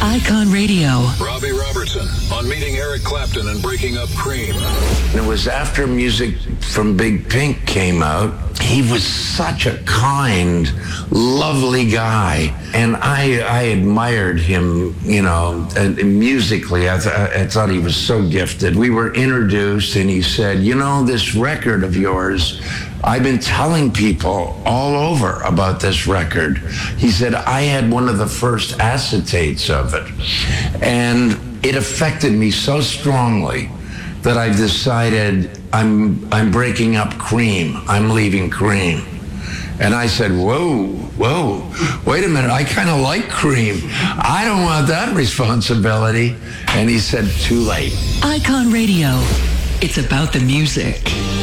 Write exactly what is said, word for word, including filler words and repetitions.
Icon Radio. Robbie Robertson on meeting Eric Clapton and breaking up Cream. It was after Music from Big Pink came out. He was such a kind, lovely guy. And I I admired him, you know, and musically. I, th- I thought he was so gifted. We were introduced and he said, you know, this record of yours, I've been telling people all over about this record. He said, I had one of the first acetates of it. And it affected me so strongly that I decided I'm I'm breaking up Cream. I'm leaving Cream. And I said, whoa, whoa, wait a minute. I kind of like Cream. I don't want that responsibility. And he said, too late. Icon Radio. It's about the music.